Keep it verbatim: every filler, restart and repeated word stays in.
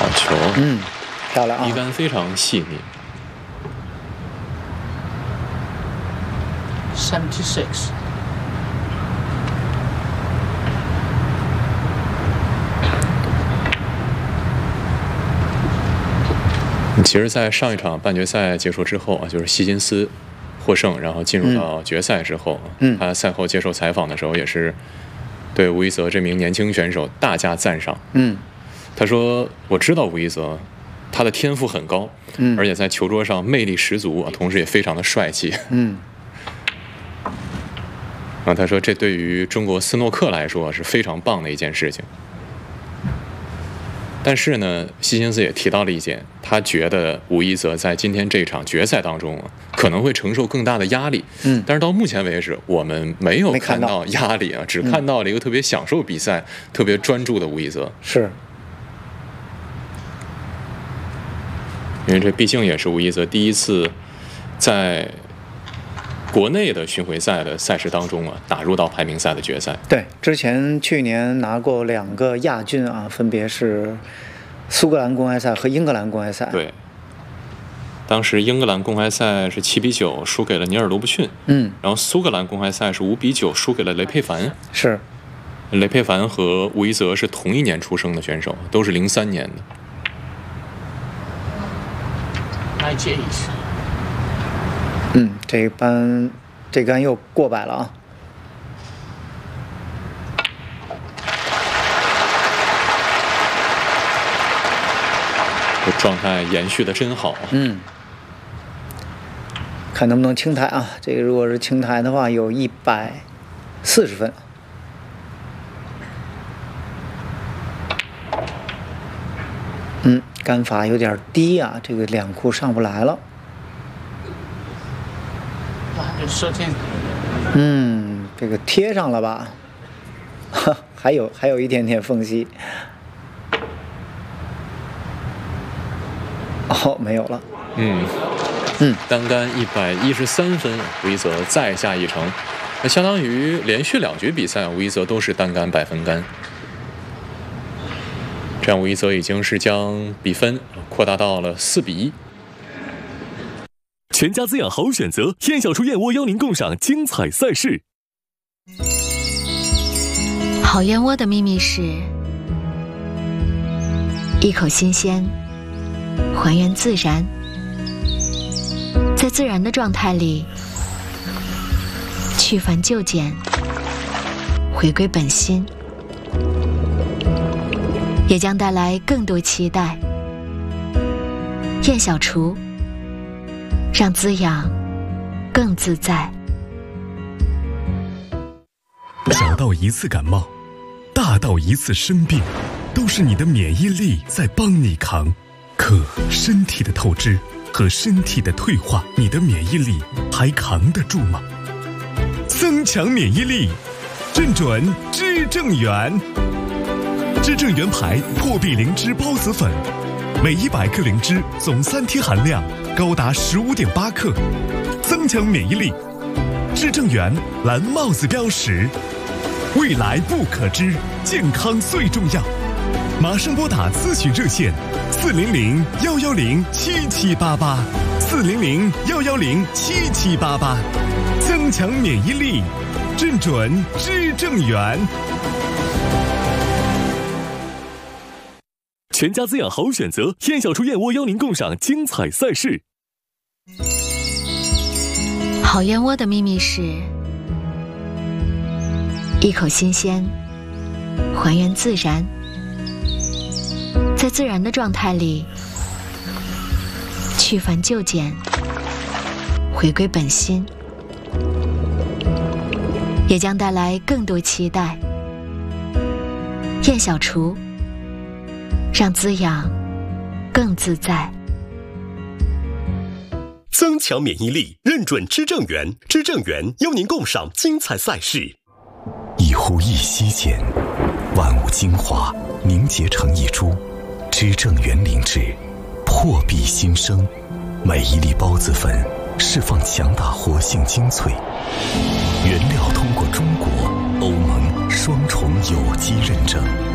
好球， 嗯，漂亮啊， 一杆非常细腻。 seventy-six。 其实，在上一场半决赛结束之后啊，就是希金斯获胜，然后进入到决赛之后， 嗯， 他赛后接受采访的时候也是对吴一泽这名年轻选手大加赞赏。 嗯，他说：“我知道吴一泽，他的天赋很高， 嗯， 而且在球桌上魅力十足啊，同时也非常的帅气。” 嗯。 啊，他说这对于中国斯诺克来说是非常棒的一件事情。但是呢，希金斯也提到了一点，他觉得吴一泽在今天这场决赛当中啊，可能会承受更大的压力。 嗯， 但是到目前为止，我们没有看到压力啊，只看到了一个特别享受比赛、嗯、特别专注的吴一泽。 是， 因为这毕竟也是吴一泽第一次在国内的巡回赛的赛事当中啊，打入到排名赛的决赛。 对，之前去年拿过两个亚军啊，分别是苏格兰公开赛和英格兰公开赛。 对，当时英格兰公开赛是七比九输给了尼尔罗布逊， 嗯， 然后苏格兰公开赛是五比九输给了雷佩凡。 是， 雷佩凡和吴一泽是同一年出生的选手，都是零三年的。 ninety-eight。 嗯，这班这杆又过百了啊！ 这状态延续的真好。 嗯，看能不能清台啊？这个如果是清台的话，有一百四十分。嗯，杆法有点低啊，这个两库上不来了。嗯，这个贴上了吧？哈，还有还有一点点缝隙。哦，没有了。 嗯嗯， 单杆一百一十三分，吴一泽再下一城，那相当于连续两局比赛，吴一泽都是单杆百分杆。这样，吴一泽已经是将比分扩大到了四比一。 全家滋养好选择，燕小厨燕窝邀您共赏精彩赛事。 好燕窝的秘密是一口新鲜，还原自然，在自然的状态里去繁就简，回归本心，也将带来更多期待。燕小厨，让滋养更自在。 小到一次感冒，大到一次生病，都是你的免疫力在帮你扛。可身体的透支和身体的退化，你的免疫力还扛得住吗？增强免疫力，正准知正元。知正元牌破壁灵芝孢子粉，每一百克灵芝总三贴含量高达 十五点八 克，增强免疫力。知正元蓝帽子标识，未来不可知，健康最重要。马上拨打咨询热线四零零幺幺零七七八八，四零零幺幺零七七八八，增强免疫力，正准知正元。全家滋养好选择，燕小厨燕窝邀您共赏精彩赛事。 好燕窝的秘密是一口新鲜，还原自然，在自然的状态里去繁就简，回归本心，也将带来更多期待。燕小厨，让滋养更自在。 增强免疫力，认准知正元，知正元邀您共赏精彩赛事。一呼一吸间，万物精华凝结成一株，知正元灵芝，破壁新生。每一粒孢子粉释放强大活性精粹，原料通过中国、欧盟双重有机认证。